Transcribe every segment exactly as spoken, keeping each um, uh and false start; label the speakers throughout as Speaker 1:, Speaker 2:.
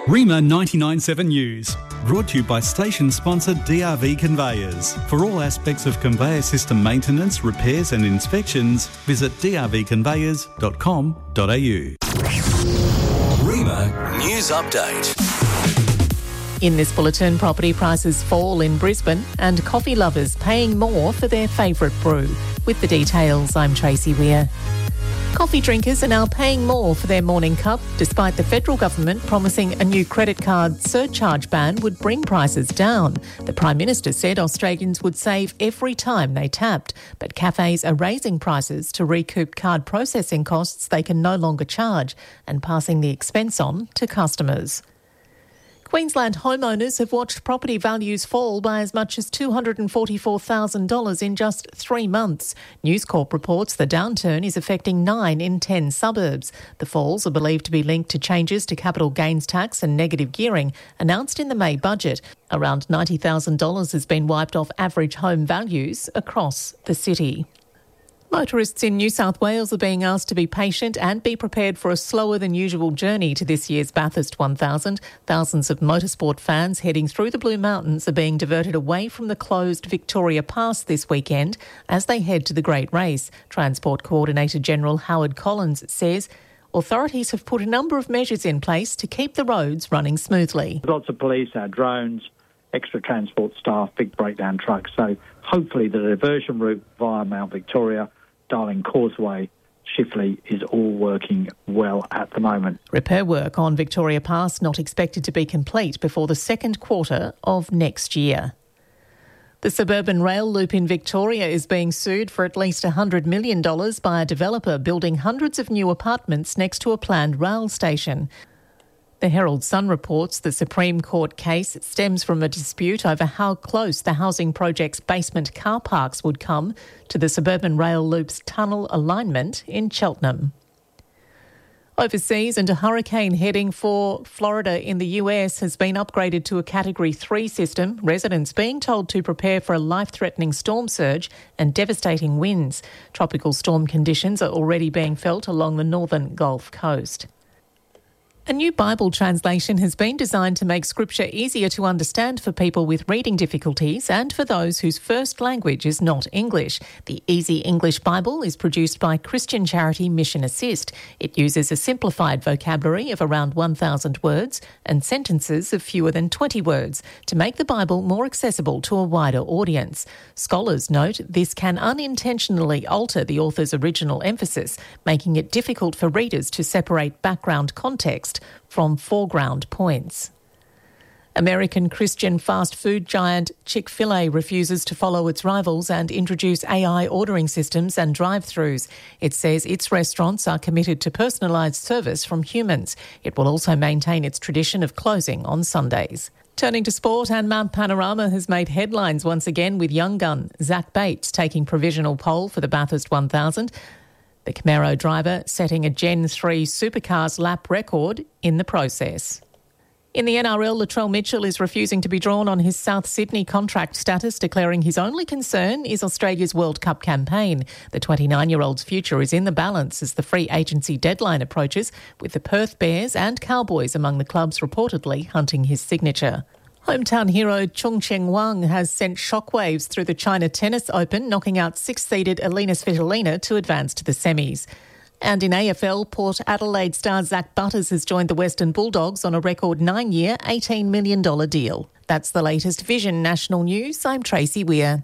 Speaker 1: Rima ninety-nine point seven News, brought to you by station sponsor D R V Conveyors. For all aspects of conveyor system maintenance, repairs and inspections, visit d r v conveyors dot com dot a u.
Speaker 2: Rima News Update.
Speaker 3: In this bulletin, property prices fall in Brisbane and coffee lovers paying more for their favourite brew. With the details, I'm Tracy Weir. Coffee drinkers are now paying more for their morning cup, despite the federal government promising a new credit card surcharge ban would bring prices down. The Prime Minister said Australians would save every time they tapped, but cafes are raising prices to recoup card processing costs they can no longer charge and passing the expense on to customers. Queensland homeowners have watched property values fall by as much as two hundred forty-four thousand dollars in just three months. News Corp reports the downturn is affecting nine in ten suburbs. The falls are believed to be linked to changes to capital gains tax and negative gearing announced in the May budget. Around ninety thousand dollars has been wiped off average home values across the city. Motorists in New South Wales are being asked to be patient and be prepared for a slower than usual journey to this year's Bathurst one thousand. Thousands of motorsport fans heading through the Blue Mountains are being diverted away from the closed Victoria Pass this weekend as they head to the Great Race. Transport Coordinator General Howard Collins says authorities have put a number of measures in place to keep the roads running smoothly.
Speaker 4: Lots of police, our drones, extra transport staff, big breakdown trucks. So hopefully the diversion route via Mount Victoria, Darling Causeway, Chifley is all working well at the moment.
Speaker 3: Repair work on Victoria Pass not expected to be complete before the second quarter of next year. The suburban rail loop in Victoria is being sued for at least one hundred million dollars by a developer building hundreds of new apartments next to a planned rail station. The Herald Sun reports the Supreme Court case stems from a dispute over how close the housing project's basement car parks would come to the suburban rail loop's tunnel alignment in Cheltenham. Overseas, and a hurricane heading for Florida in the U S has been upgraded to a Category three system, residents being told to prepare for a life-threatening storm surge and devastating winds. Tropical storm conditions are already being felt along the northern Gulf Coast. A new Bible translation has been designed to make Scripture easier to understand for people with reading difficulties and for those whose first language is not English. The Easy English Bible is produced by Christian charity Mission Assist. It uses a simplified vocabulary of around one thousand words and sentences of fewer than twenty words to make the Bible more accessible to a wider audience. Scholars note this can unintentionally alter the author's original emphasis, making it difficult for readers to separate background context from foreground points. American Christian fast food giant Chick-fil-A refuses to follow its rivals and introduce A I ordering systems and drive-thrus. It says its restaurants are committed to personalised service from humans. It will also maintain its tradition of closing on Sundays. Turning to sport, and Mount Panorama has made headlines once again with young gun Zach Bates taking provisional pole for the Bathurst one thousand. The Camaro driver setting a Gen three supercars lap record in the process. In the N R L, Latrell Mitchell is refusing to be drawn on his South Sydney contract status, declaring his only concern is Australia's World Cup campaign. The twenty-nine-year-old's future is in the balance as the free agency deadline approaches, with the Perth Bears and Cowboys among the clubs reportedly hunting his signature. Hometown hero Chung Cheng-Wang has sent shockwaves through the China Tennis Open, knocking out six-seeded Elina Svitolina to advance to the semis. And in A F L, Port Adelaide star Zach Butters has joined the Western Bulldogs on a record nine-year, eighteen million dollars deal. That's the latest Vision National News. I'm Tracy Weir.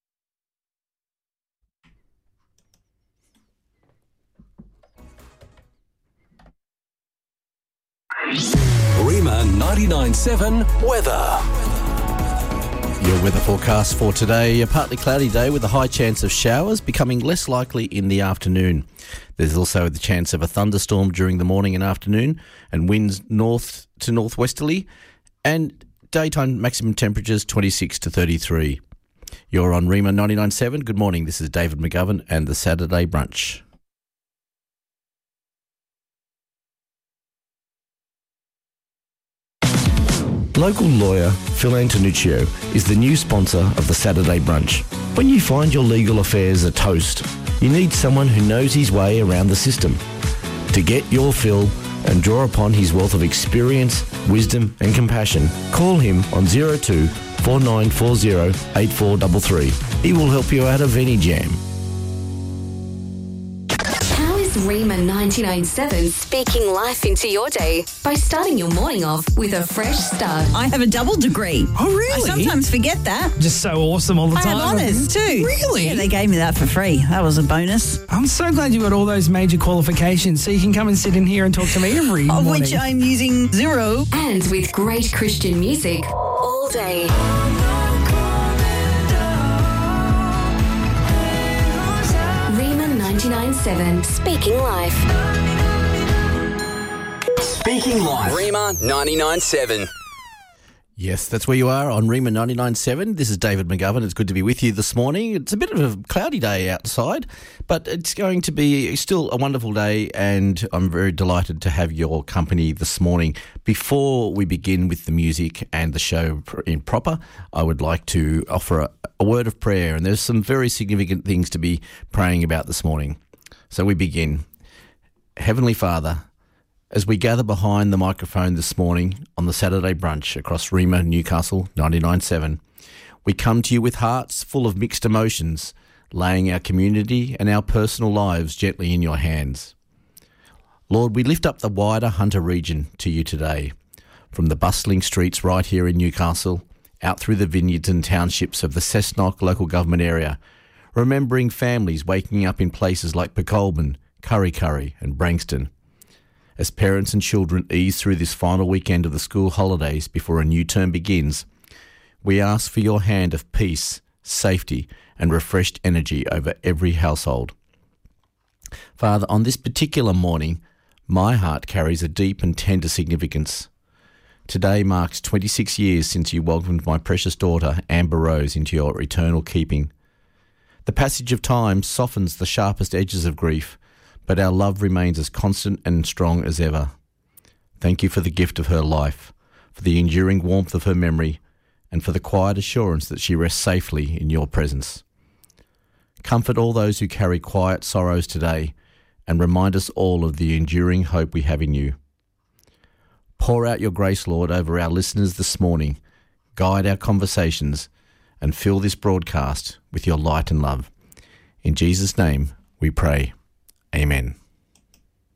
Speaker 2: Rima ninety-nine point seven weather.
Speaker 5: Your weather forecast for today, a partly cloudy day with a high chance of showers becoming less likely in the afternoon. There's also the chance of a thunderstorm during the morning and afternoon and winds north to northwesterly, and daytime maximum temperatures twenty-six to thirty-three. You're on Rima ninety-nine point seven. Good morning, this is David McGovern and the Saturday Brunch. Local lawyer Phil Antonuccio is the new sponsor of the Saturday Brunch. When you find your legal affairs are toast, you need someone who knows his way around the system. To get your Phil, and draw upon his wealth of experience, wisdom and compassion, call him on zero two four nine four zero eight four three three. He will help you out of any jam.
Speaker 6: How is Rima ninety-nine point seven speaking life into your day by starting your morning off with a fresh start?
Speaker 7: I have a double degree.
Speaker 8: Oh, really?
Speaker 7: I sometimes forget that.
Speaker 8: Just so awesome all the
Speaker 7: I
Speaker 8: time.
Speaker 7: have honours too.
Speaker 8: Really?
Speaker 7: Yeah, they gave me that for free. That was a bonus.
Speaker 8: I'm so glad you got all those major qualifications so you can come and sit in here and talk to me every
Speaker 7: Of
Speaker 8: morning.
Speaker 7: which I'm using zero.
Speaker 6: And with great Christian music all day. Rima ninety-nine point seven, speaking life.
Speaker 2: Speaking Life. Rima ninety-nine point seven.
Speaker 5: Yes, that's where you are on Rima ninety-nine point seven. This is David McGovern. It's good to be with you this morning. It's a bit of a cloudy day outside, but it's going to be still a wonderful day, and I'm very delighted to have your company this morning. Before we begin with the music and the show in proper, I would like to offer a, a word of prayer, and there's some very significant things to be praying about this morning. So we begin. Heavenly Father, as we gather behind the microphone this morning on the Saturday brunch across Rima, Newcastle, ninety-nine point seven, we come to you with hearts full of mixed emotions, laying our community and our personal lives gently in your hands. Lord, we lift up the wider Hunter region to you today, from the bustling streets right here in Newcastle, out through the vineyards and townships of the Cessnock local government area, remembering families waking up in places like Pecolbin, Curry Curry and Branxton. As parents and children ease through this final weekend of the school holidays before a new term begins, we ask for your hand of peace, safety and refreshed energy over every household. Father, on this particular morning, my heart carries a deep and tender significance. Today marks twenty-six years since you welcomed my precious daughter, Amber Rose, into your eternal keeping. The passage of time softens the sharpest edges of grief, but our love remains as constant and strong as ever. Thank you for the gift of her life, for the enduring warmth of her memory, and for the quiet assurance that she rests safely in your presence. Comfort all those who carry quiet sorrows today, and remind us all of the enduring hope we have in you. Pour out your grace, Lord, over our listeners this morning, guide our conversations, and fill this broadcast with your light and love. In Jesus' name we pray. Amen.